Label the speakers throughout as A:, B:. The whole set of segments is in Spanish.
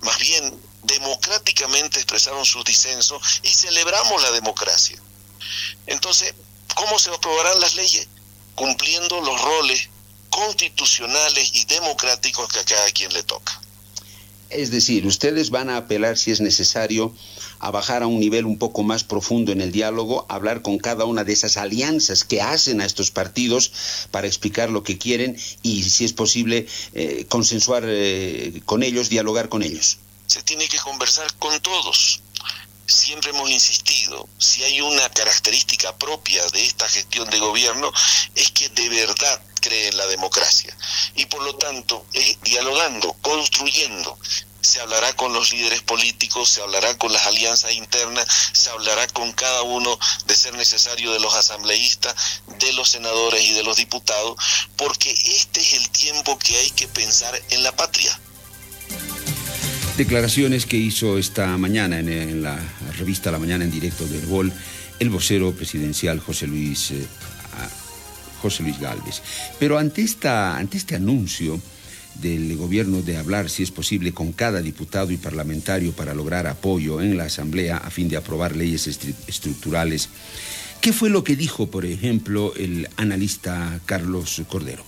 A: más bien democráticamente expresaron sus disensos y celebramos la democracia. Entonces, ¿cómo se aprobarán las leyes? Cumpliendo los roles constitucionales y democráticos que a cada quien le toca.
B: Es decir, ustedes van a apelar, si es necesario, a bajar a un nivel un poco más profundo en el diálogo, hablar con cada una de esas alianzas que hacen a estos partidos para explicar lo que quieren y, si es posible, consensuar con ellos, dialogar con ellos.
A: Se tiene que conversar con todos. Siempre hemos insistido, si hay una característica propia de esta gestión de gobierno, es que de verdad cree en la democracia. Y por lo tanto, dialogando, construyendo, se hablará con los líderes políticos, se hablará con las alianzas internas, se hablará con cada uno, de ser necesario, de los asambleístas, de los senadores y de los diputados, porque este es el tiempo que hay que pensar en la patria.
B: Declaraciones que hizo esta mañana en la revista La Mañana en Directo del Gol el vocero presidencial José Luis Gálvez. Pero ante este anuncio del gobierno de hablar, si es posible, con cada diputado y parlamentario para lograr apoyo en la Asamblea a fin de aprobar leyes estructurales, ¿qué fue lo que dijo, por ejemplo, el analista Carlos Cordero?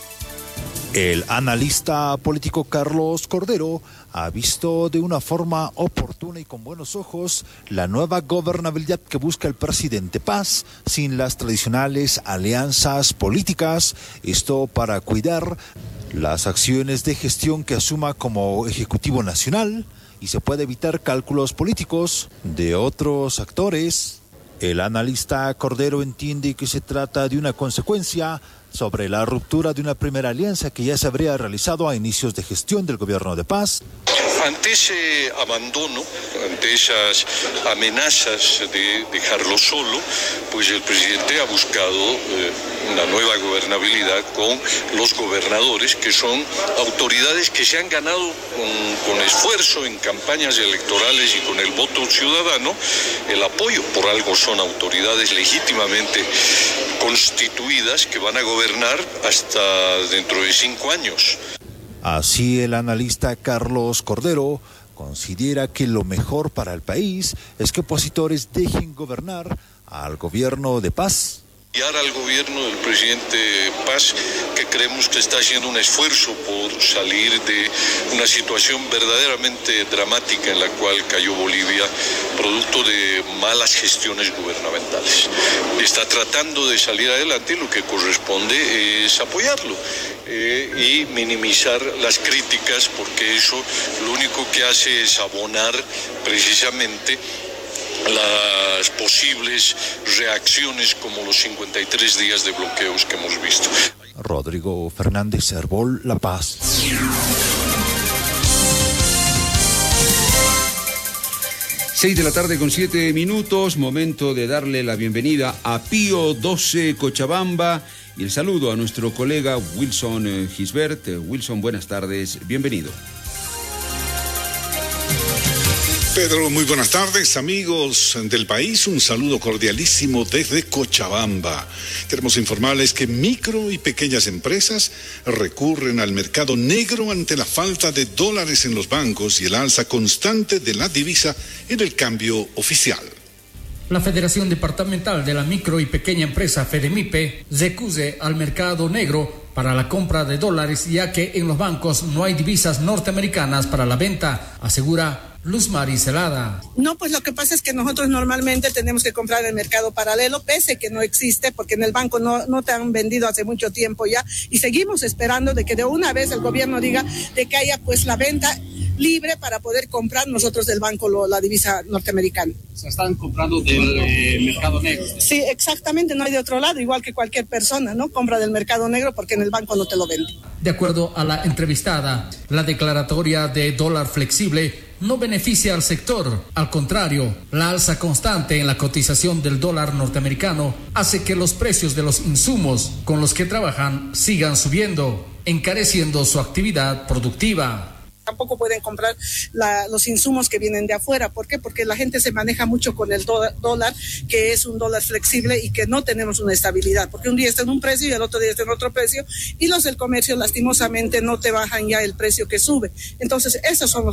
C: El analista político Carlos Cordero ha visto de una forma oportuna y con buenos ojos la nueva gobernabilidad que busca el presidente Paz, sin las tradicionales alianzas políticas, esto para cuidar las acciones de gestión que asuma como Ejecutivo Nacional y se puede evitar cálculos políticos de otros actores. El analista Cordero entiende que se trata de una consecuencia sobre la ruptura de una primera alianza que ya se habría realizado a inicios de gestión del gobierno de Paz.
D: Ante ese abandono, ante esas amenazas de dejarlo solo, pues el presidente ha buscado una nueva gobernabilidad con los gobernadores, que son autoridades que se han ganado con esfuerzo en campañas electorales y con el voto ciudadano el apoyo. Por algo son autoridades legítimamente constituidas que van a gobernar hasta dentro de 5 años.
C: Así el analista Carlos Cordero considera que lo mejor para el país es que opositores dejen gobernar al gobierno de Paz.
D: Y ahora al gobierno del presidente Paz, que creemos que está haciendo un esfuerzo por salir de una situación verdaderamente dramática en la cual cayó Bolivia, producto de malas gestiones gubernamentales. Está tratando de salir adelante y lo que corresponde es apoyarlo y minimizar las críticas, porque eso lo único que hace es abonar precisamente las posibles reacciones como los 53 días de bloqueos que hemos visto.
C: Rodrigo Fernández Herbol, La Paz.
B: 6:07 p.m, momento de darle la bienvenida a Pío XII Cochabamba y el saludo a nuestro colega Wilson Gisbert. Wilson, buenas tardes, bienvenido.
E: Pedro, muy buenas tardes, amigos del país, un saludo cordialísimo desde Cochabamba. Queremos informarles que micro y pequeñas empresas recurren al mercado negro ante la falta de dólares en los bancos y el alza constante de la divisa en el cambio oficial.
F: La Federación Departamental de la Micro y Pequeña Empresa, FEDEMIPE, recurre al mercado negro para la compra de dólares, ya que en los bancos no hay divisas norteamericanas para la venta, asegura Luz Mari Celada.
G: No, pues lo que pasa es que nosotros normalmente tenemos que comprar en el mercado paralelo, pese que no existe, porque en el banco no te han vendido hace mucho tiempo ya, y seguimos esperando de que de una vez el gobierno diga de que haya pues la venta libre para poder comprar nosotros del banco la divisa norteamericana.
H: Se están comprando del mercado negro.
G: Sí, exactamente, no hay de otro lado, igual que cualquier persona, ¿no? Compra del mercado negro porque en el banco no te lo venden.
F: De acuerdo a la entrevistada, la declaratoria de dólar flexible no beneficia al sector. Al contrario, la alza constante en la cotización del dólar norteamericano hace que los precios de los insumos con los que trabajan sigan subiendo, encareciendo su actividad productiva.
G: Tampoco pueden comprar los insumos que vienen de afuera. ¿Por qué? Porque la gente se maneja mucho con el dólar, que es un dólar flexible y que no tenemos una estabilidad, porque un día está en un precio y el otro día está en otro precio, y los del comercio lastimosamente no te bajan ya el precio que sube. Entonces, esos son los